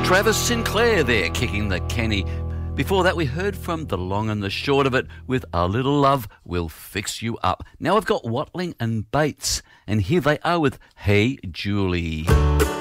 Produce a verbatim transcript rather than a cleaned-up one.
Travis Sinclair there, kicking the Kenny. Before that, we heard from The Long and the Short of It with A Little Love Will Fix You Up. Now I've got Watling and Bates, and here they are with Hey Julie.